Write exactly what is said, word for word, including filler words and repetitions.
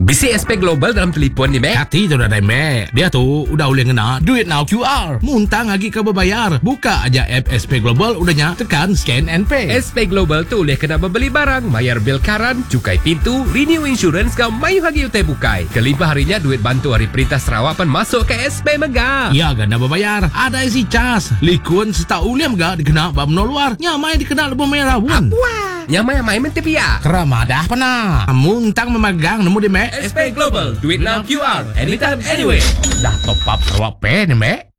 Bisi S P Global dalam telefon ni, Mek. Hati tu dah dah, Mek. Dia tu udah boleh ngena Duit Now Q R. Muntang lagi kau berbayar. Buka aja app S P Global, udahnya tekan scan and pay. S P Global tu boleh kena membeli barang, bayar bil karan, cukai pintu, renew insurance kau mayu hagi utai bukai. Kelimpah harinya duit bantu hari perintah Sarawak pan masuk ke S P Mega. Ya, ganda berbayar. Ada isi cas. Likun seta uliam gak dikena bamno luar. Nyamai dikena lebih merah pun. Wah, yang main-main menti pia. Keramadah pernah. Muntang memegang nemu di Mek. S P Global, duit now Q R, anytime, anywhere. Dah top up Sarawak Pay ni, Mek.